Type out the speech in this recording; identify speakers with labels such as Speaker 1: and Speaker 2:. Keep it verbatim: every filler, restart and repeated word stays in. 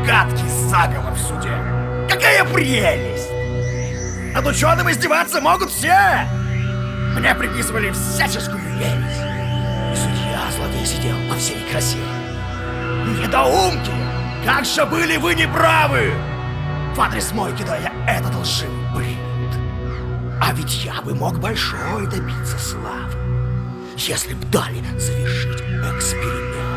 Speaker 1: гадкий заговор в суде. Какая прелесть! Над ученым издеваться могут все! Мне приписывали всяческую ересь. И судья злодей сидел во всей красе. Недоумки! Как же были вы неправы! В адрес мой кидая этот лживый бред. А ведь я бы мог большой добиться славы, если б дали завершить эксперимент.